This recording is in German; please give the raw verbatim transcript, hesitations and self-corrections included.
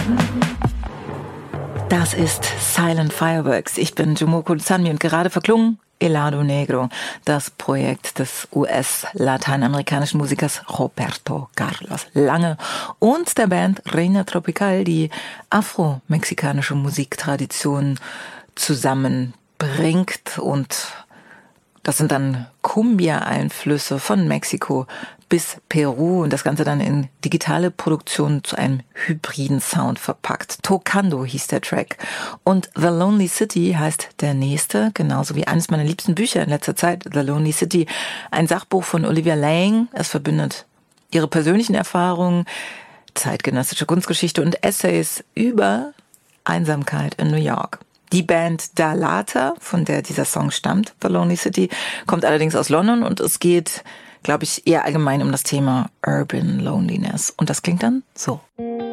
Das ist Silent Fireworks. Ich bin Jumoko Tsanmi und gerade verklungen Helado Negro, das Projekt des U S-lateinamerikanischen Musikers Roberto Carlos Lange und der Band Reina Tropical, die afro-mexikanische Musiktradition zusammenbringt. Und das sind dann Cumbia-Einflüsse von Mexiko bis Peru und das Ganze dann in digitale Produktion zu einem hybriden Sound verpackt. Tocando hieß der Track. Und The Lonely City heißt der nächste, genauso wie eines meiner liebsten Bücher in letzter Zeit, The Lonely City, ein Sachbuch von Olivia Laing. Es verbindet ihre persönlichen Erfahrungen, zeitgenössische Kunstgeschichte und Essays über Einsamkeit in New York. Die Band Dalata, von der dieser Song stammt, The Lonely City, kommt allerdings aus London und es geht, glaube ich, eher allgemein um das Thema Urban Loneliness. Und das klingt dann so.